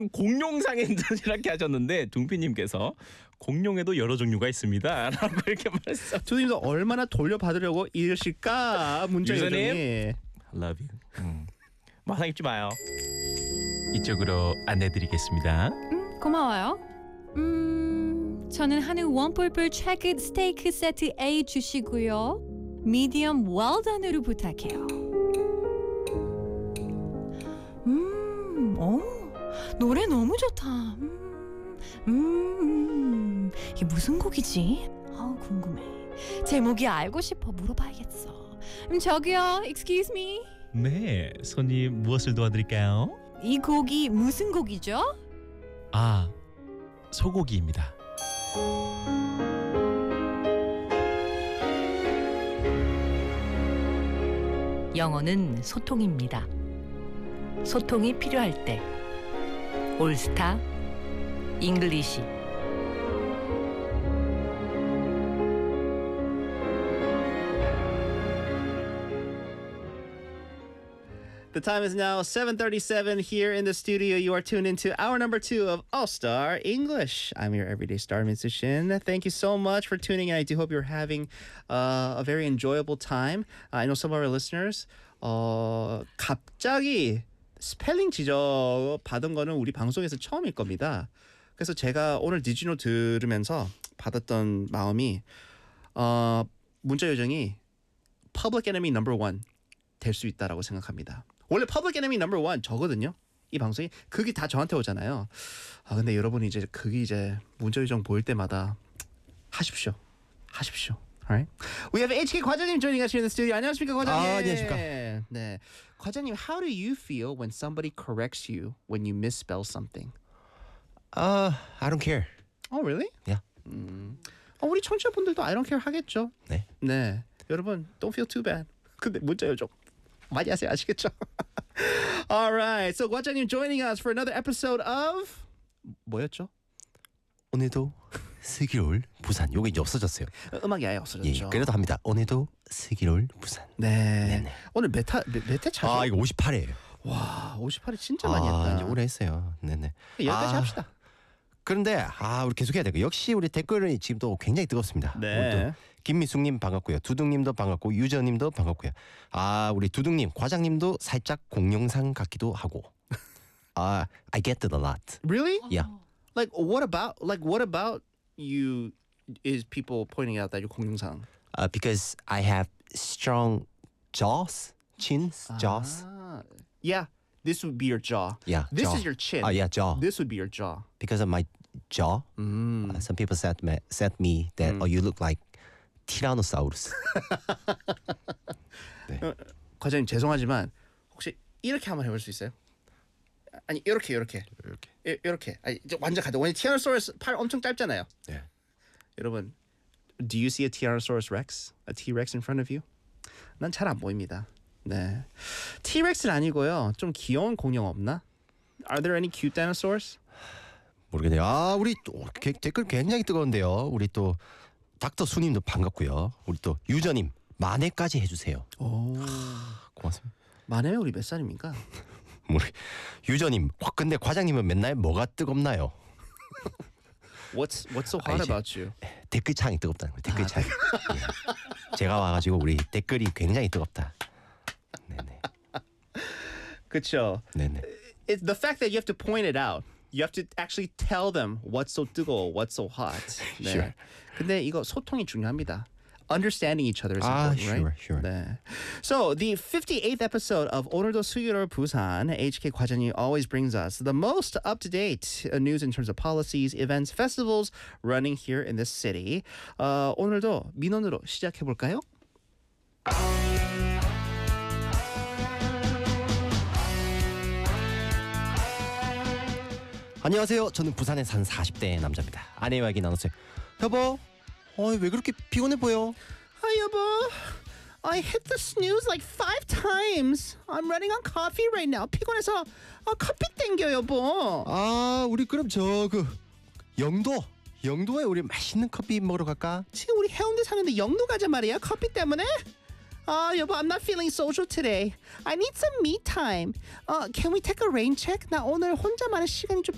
공룡상에 이렇게 하셨는데 둥피님께서 공룡에도 여러 종류가 있습니다라고 이렇게 말했어. 두님도 얼마나 돌려받으려고 이러실까 문자 유선님? 요정이. Love you. 마상 입지 마요. 이쪽으로 안내드리겠습니다. 고마워요. 저는 한우 원뿔뿔 트래크 스테이크 세트 A 주시고요. 미디엄 웰던으로 부탁해요. 노래 너무 좋다. 이게 무슨 곡이지? 궁금해. 제목이 알고 싶어 물어봐야겠어. 저기요, excuse me. 네, 손님 무엇을 도와드릴까요? 이 곡이 무슨 곡이죠? 아, 소고기입니다. 영어는 소통입니다. 소통이 필요할 때 올스타 잉글리시. The time is now 7:37 here in the studio. You are tuned into hour number 2 of All Star English. I'm your everyday star, Mr. Shin. Thank you so much for tuning in. I do hope you're having a very enjoyable time. I know some of our listeners 갑자기 스펠링 지적 받은 거는 우리 방송에서 처음일 겁니다. 그래서 제가 오늘 Did You Know 들으면서 받았던 마음이 문자 요정이 Public Enemy No. 1 될 수 있다라고 생각합니다. 원래 Public Enemy No. 1 저거든요. 이 방송이 그게 다 저한테 오잖아요. 근데 여러분이 이제 그게 이제 문자 요정 보일 때마다 하십시오. Alright. We have HK 과장님 joining us here in the studio. 안녕하십니까 과장님. 안녕하십니까. 네. 과장님, how do you feel when somebody corrects you when you misspell something? I don't care. Oh, really? Yeah. 우리 청취자분들도 I don't care 하겠죠. 네. 네. 여러분, don't feel too bad. 근데 문자 요정 많이 하세요. 아시겠죠? All right. So 과장님 joining us for another episode of 뭐였죠? 오늘도 슬기로울 부산. 요게 이제 없어졌어요. 음악이 아예 없어졌죠. 예, 그래도 합니다. 오늘도 슬기로울 부산. 네. 네네. 오늘 몇 회 차죠? 이거 58회예요. 와, 58회 진짜 많이 했다. 이제 오래 했어요. 네네. 여기까지 합시다. 그런데 우리 계속해야 되고 역시 우리 댓글은 지금 또 굉장히 뜨겁습니다. 네. 오늘 또 김미숙님 반갑고요. 두둥님도 반갑고 유저님도 반갑고요. 우리 두둥님 과장님도 살짝 공룡상 같기도 하고. I get it a lot. Really? Yeah. Like what about you is people pointing out that you're 공룡상? Because I have strong jaws, jaws. Yeah, this would be your jaw. Yeah, This jaw. is your chin. Yeah, jaw. This would be your jaw. Because of my jaw, some people said me that you look like Tyrannosaurus. 과장님 죄송하지만 혹시 이렇게 한번 해볼 수 있어요? 아니 이렇게. 아니 이제 완전 가다. 왜냐면 티라노사우루스 팔 엄청 짧잖아요. 네. 여러분, do you see a Tyrannosaurus Rex? A T-Rex in front of you? 난 잘 안 보입니다. 네. T-Rex는 아니고요. 좀 귀여운 공룡 없나? Are there any cute dinosaurs? 모르겠네요. 우리 또 댓글 굉장히 뜨거운데요. 우리 또 닥터 수님도 반갑고요. 우리 또 유저님 만회까지 해주세요. 오, 고맙습니다. 만해면 우리 몇 살입니까? 우리 유저님, 근데 과장님은 맨날 뭐가 뜨겁나요? What's so hot 이제 about you? 댓글창이 뜨겁다는 거예요. 댓글창. 예. 제가 와가지고 우리 댓글이 굉장히 뜨겁다. 네네. 그렇죠. 네네. It's the fact that you have to point it out. You have to actually tell them what's so 뜨거워, what's so hot. 네. Sure. 근데 이거 소통이 중요합니다. Understanding each other is important, sure. right? 네. So the 58th episode of 오늘도 슬기로울 부산, HK 과장님 always brings us the most up-to-date news in terms of policies, events, festivals running here in this city. 오늘도 민원으로 시작해 볼까요? 안녕하세요. 저는 부산에 사는 40대 남자입니다. 아내와 이야기 나눴어요. 여보, 왜 그렇게 피곤해 보여? 여보, I hit the snooze like 5 times. I'm running on coffee right now. 피곤해서 커피 땡겨 여보. 우리 그럼 영도에 우리 맛있는 커피 먹으러 갈까? 지금 우리 해운대 사는데 영도 가자 말이야. 커피 때문에? 여보, I'm not feeling social today. I need some me time. Can we take a rain check? 나 오늘 혼자만의 시간이 좀